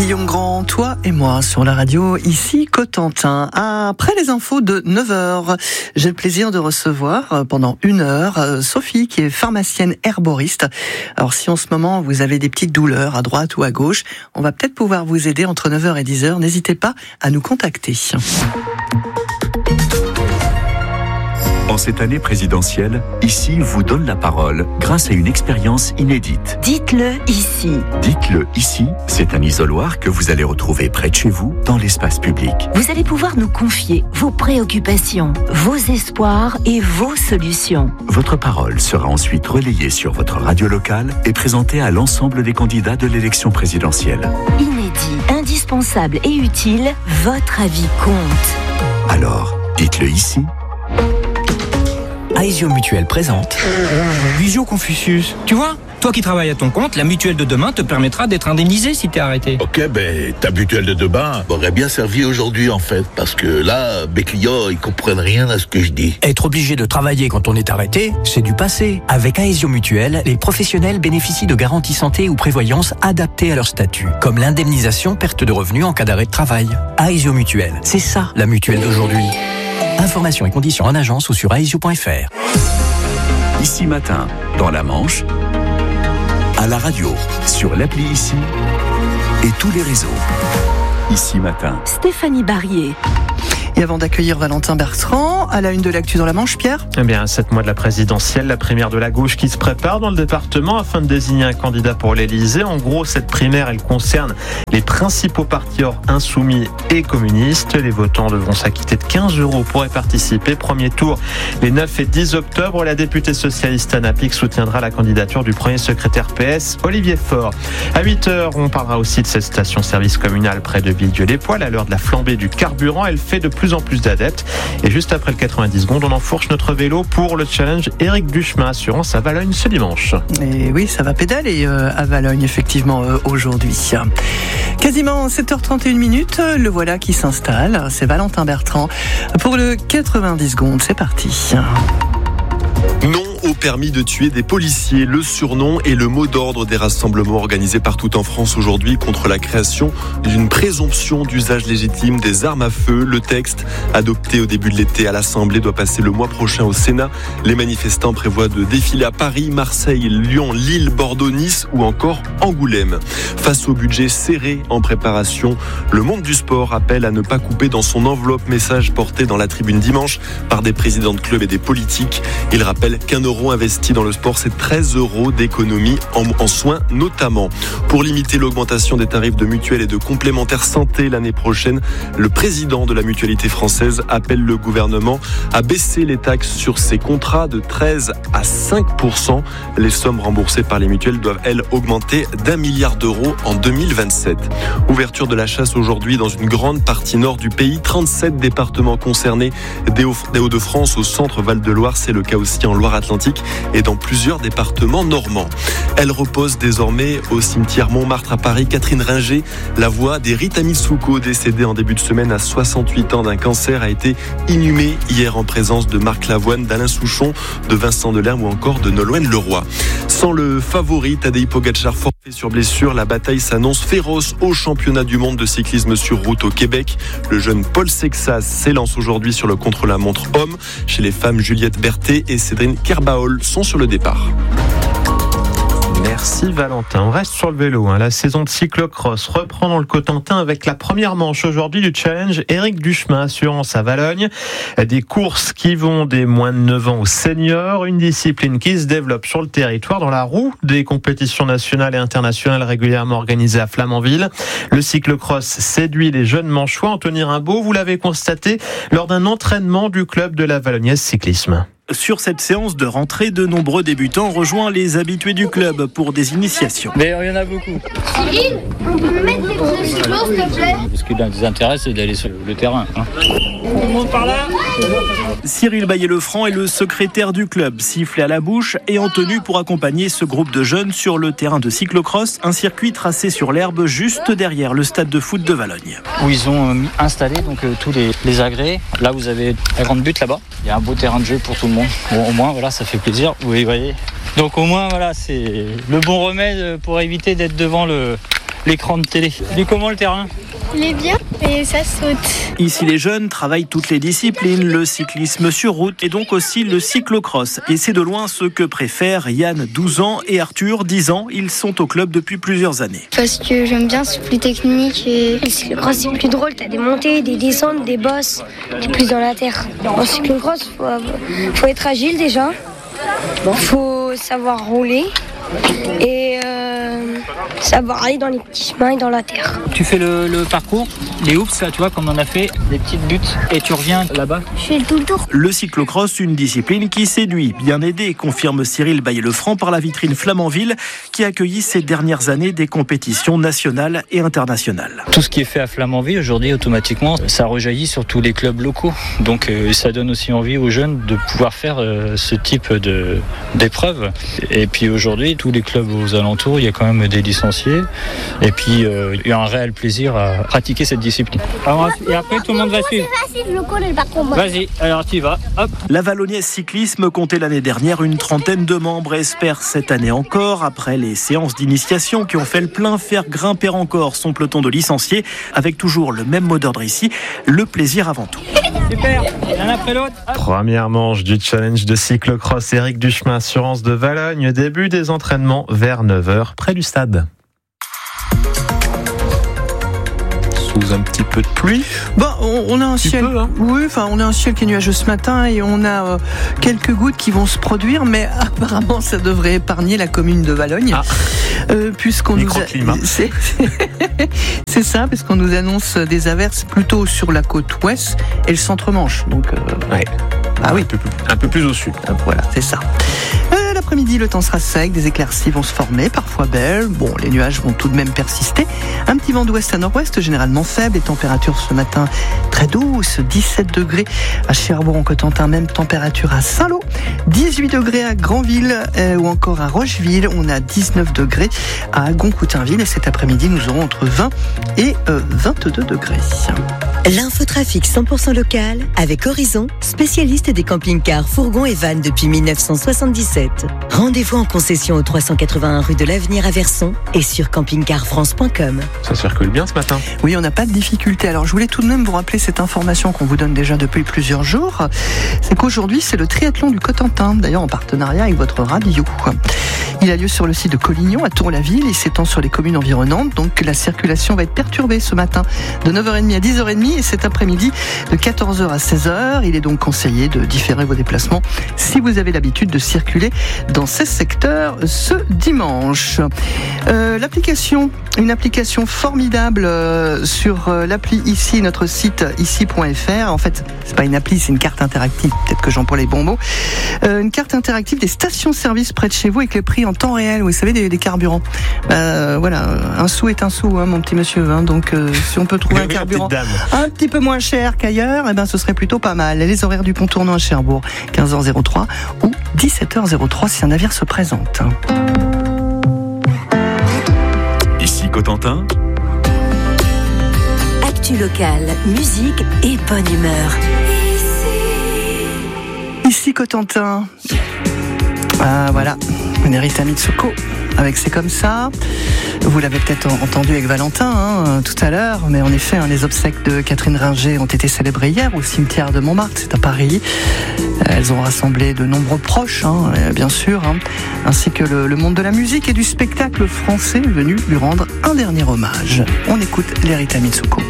Guillaume Grand, toi et moi sur la radio, ici Cotentin. Après les infos de 9h, j'ai le plaisir de recevoir pendant 1 heure Sophie qui est pharmacienne herboriste. Alors si en ce moment vous avez des petites douleurs à droite ou à gauche, on va peut-être pouvoir vous aider entre 9h et 10h. N'hésitez pas à nous contacter. En cette année présidentielle, Ici vous donne la parole grâce à une expérience inédite. Dites-le ici. Dites-le ici, c'est un isoloir que vous allez retrouver près de chez vous, dans l'espace public. Vous allez pouvoir nous confier vos préoccupations, vos espoirs et vos solutions. Votre parole sera ensuite relayée sur votre radio locale et présentée à l'ensemble des candidats de l'élection présidentielle. Inédit, indispensable et utile, votre avis compte. Alors, dites-le ici. Aesio Mutuelle présente Visio Confucius. Tu vois, toi qui travailles à ton compte, la mutuelle de demain te permettra d'être indemnisé si t'es arrêté. Ok, ta mutuelle de demain m'aurait bien servi aujourd'hui en fait, parce que là, mes clients, ils comprennent rien à ce que je dis. Être obligé de travailler quand on est arrêté, c'est du passé. Avec Aesio Mutuelle, les professionnels bénéficient de garanties santé ou prévoyance adaptées à leur statut, comme l'indemnisation perte de revenus en cas d'arrêt de travail. Aesio Mutuelle, c'est ça la mutuelle d'aujourd'hui. Informations et conditions en agence ou sur aesio.fr. Ici matin, dans la Manche, à la radio, sur l'appli Ici et tous les réseaux. Ici matin. Stéphanie Barrier. Et avant d'accueillir Valentin Bertrand, à la une de l'actu dans la Manche, Pierre. Eh bien, à 7 mois de la présidentielle, la primaire de la gauche qui se prépare dans le département afin de désigner un candidat pour l'Élysée. En gros, cette primaire, elle concerne les principaux partis hors insoumis et communistes. Les votants devront s'acquitter de 15 € pour y participer. Premier tour, les 9 et 10 octobre. La députée socialiste Anna Pic soutiendra la candidature du premier secrétaire PS, Olivier Faure. À 8h, on parlera aussi de cette station-service communale près de Villedieu-les-Poêles. À l'heure de la flambée du carburant, elle fait de plus en plus d'adeptes. Et juste après le 90 secondes, on enfourche notre vélo pour le challenge Éric Duchemin, assurance à Valogne ce dimanche. Et oui, ça va pédaler à Valogne, effectivement, aujourd'hui. Quasiment 7h31, le voilà qui s'installe. C'est Valentin Bertrand pour le 90 secondes. C'est parti. Non au permis de tuer des policiers. Le surnom et le mot d'ordre des rassemblements organisés partout en France aujourd'hui contre la création d'une présomption d'usage légitime des armes à feu. Le texte, adopté au début de l'été à l'Assemblée, doit passer le mois prochain au Sénat. Les manifestants prévoient de défiler à Paris, Marseille, Lyon, Lille, Bordeaux, Nice ou encore Angoulême. Face au budget serré en préparation, le monde du sport appelle à ne pas couper dans son enveloppe. Message porté dans la tribune dimanche par des présidents de clubs et des politiques. Il rappelle qu'un euro investi dans le sport, c'est 13 € d'économie en soins notamment. Pour limiter l'augmentation des tarifs de mutuelles et de complémentaires santé l'année prochaine, le président de la mutualité française appelle le gouvernement à baisser les taxes sur ses contrats de 13 à 5%. Les sommes remboursées par les mutuelles doivent, elles, augmenter d'1 milliard d'euros en 2027. Ouverture de la chasse aujourd'hui dans une grande partie nord du pays. 37 départements concernés, des Hauts-de-France au centre Val-de-Loire. C'est le cas aussi en Loire-Atlantique et dans plusieurs départements normands. Elle repose désormais au cimetière Montmartre à Paris. Catherine Ringer, la voix d'Rita Misuko, décédée en début de semaine à 68 ans d'un cancer, a été inhumée hier en présence de Marc Lavoine, d'Alain Souchon, de Vincent Delerme ou encore de Nolwenn Leroy. Sans le favori, Tadej Pogačar forfait sur blessure, la bataille s'annonce féroce au championnat du monde de cyclisme sur route au Québec. Le jeune Paul Sexas s'élance aujourd'hui sur le contre-la-montre homme. Chez les femmes, Juliette Berthet et Cédrine Kerbaol sont sur le départ. Merci Valentin. On reste sur le vélo. La saison de cyclocross reprend dans le Cotentin avec la première manche aujourd'hui du challenge Éric Duchemin, assurance à Valogne. Des courses qui vont des moins de 9 ans aux seniors. Une discipline qui se développe sur le territoire dans la roue des compétitions nationales et internationales régulièrement organisées à Flamanville. Le cyclocross séduit les jeunes manchois. Anthony Rimbaud, vous l'avez constaté lors d'un entraînement du club de la Valognaise Cyclisme. Sur cette séance de rentrée, de nombreux débutants ont rejoint les habitués du club pour des initiations. Mais il y en a beaucoup. Cyril, on peut mettre des pneus cyclo, s'il te plaît ? Ce qui nous intéresse, c'est d'aller sur le terrain. On monte par là ? Cyril Baillet-Lefranc est le secrétaire du club, sifflet à la bouche et en tenue pour accompagner ce groupe de jeunes sur le terrain de cyclocross, un circuit tracé sur l'herbe juste derrière le stade de foot de Valogne. Où ils ont installé donc, tous les agrès. Là, vous avez la grande butte là-bas. Il y a un beau terrain de jeu pour tout le monde. Bon, au moins, voilà, ça fait plaisir. Vous voyez. Donc au moins, voilà, c'est le bon remède pour éviter d'être devant l'écran de télé. Du comment le terrain? Il est bien et ça saute. Ici, les jeunes travaillent toutes les disciplines, le cyclisme sur route et donc aussi le cyclocross. Et c'est de loin ce que préfèrent Yann, 12 ans, et Arthur, 10 ans. Ils sont au club depuis plusieurs années. Parce que j'aime bien, c'est plus technique et le cyclocross c'est plus drôle. T'as des montées, des descentes, des bosses, t'es plus dans la terre. En cyclocross, faut être agile déjà, faut savoir rouler et savoir aller dans les petits chemins et dans la terre. Tu fais le parcours, les hoops, là, tu vois, comme on a fait, des petites buttes, et tu reviens là-bas. Je fais tout le tour. Le cyclocross, une discipline qui séduit, bien aidé, confirme Cyril Baillet-Lefranc par la vitrine Flamanville, qui a accueilli ces dernières années des compétitions nationales et internationales. Tout ce qui est fait à Flamanville, aujourd'hui, automatiquement, ça rejaillit sur tous les clubs locaux. Donc ça donne aussi envie aux jeunes de pouvoir faire ce type d'épreuve. Et puis aujourd'hui, tous les clubs aux alentours, il y a quand même des licenciés. Et puis il y a un réel plaisir à pratiquer cette discipline. Alors, et après, tout le monde va suivre. C'est facile, je connais le parcours. Vas-y, alors tu y vas. Hop. La Vallonnaise Cyclisme comptait l'année dernière une trentaine de membres et espère cette année encore, après les séances d'initiation qui ont fait le plein, faire grimper encore son peloton de licenciés, avec toujours le même mot d'ordre ici, le plaisir avant tout. Super, l'un après l'autre. Première manche du challenge de cyclocross Éric Duchemin, Assurance de Valogne. Début des entraînements vers 9h près du stade. Sous un petit peu de pluie. Bon, on a un ciel. Peu, hein. Oui, enfin, on a un ciel qui est nuageux ce matin et on a quelques gouttes qui vont se produire, mais apparemment, ça devrait épargner la commune de Valogne, puisqu'on nous c'est ça, parce qu'on nous annonce des averses plutôt sur la côte ouest et le centre-Manche. Donc, ouais. Ah oui, un peu plus au sud. Voilà, c'est ça. L'après-midi, le temps sera sec, des éclaircies vont se former, parfois belles. Bon, les nuages vont tout de même persister. Un petit vent d'ouest à nord-ouest, généralement faible. Les températures ce matin très douces, 17 degrés à Cherbourg en Cotentin, même température à Saint-Lô, 18 degrés à Granville ou encore à Rocheville. On a 19 degrés à Goncoutainville et cet après-midi, nous aurons entre 20 et 22 degrés. L'infotrafic 100% local avec Horizon, spécialiste des camping-cars, fourgons et vannes depuis 1977. Rendez-vous en concession au 381 rue de l'Avenir à Verson et sur campingcarfrance.com. Ça circule bien ce matin. Oui, on n'a pas de difficulté. Alors, je voulais tout de même vous rappeler cette information qu'on vous donne déjà depuis plusieurs jours. C'est qu'aujourd'hui, c'est le triathlon du Cotentin, d'ailleurs en partenariat avec votre radio. Il a lieu sur le site de Collignon, à Tour-la-Ville. Il s'étend sur les communes environnantes. Donc, la circulation va être perturbée ce matin de 9h30 à 10h30 et cet après-midi de 14h à 16h. Il est donc conseillé de différer vos déplacements si vous avez l'habitude de circuler dans ces secteurs ce dimanche. Une application formidable sur l'appli ici, notre site ici.fr. En fait, c'est pas une appli, c'est une carte interactive. Peut-être que j'emploie les bons mots. Une carte interactive des stations-service près de chez vous avec les prix en temps réel. Vous savez, des carburants. Voilà, un sou est un sou, hein, mon petit monsieur. Hein, donc, si on peut trouver un carburant un petit peu moins cher qu'ailleurs, eh ben, ce serait plutôt pas mal. Les horaires du pont tournant à Cherbourg, 15h03 ou 17h03 si un navire se présente. Ici Cotentin. Actu local, musique et bonne humeur. Ici Cotentin. Voilà, Nerita Mitsuko avec C'est comme ça. Vous l'avez peut-être entendu avec Valentin tout à l'heure, mais en effet, les obsèques de Catherine Ringer ont été célébrées hier au cimetière de Montmartre, c'est à Paris. Elles ont rassemblé de nombreux proches, bien sûr, ainsi que le monde de la musique et du spectacle français venu lui rendre un dernier hommage. On écoute Nerita Mitsuko.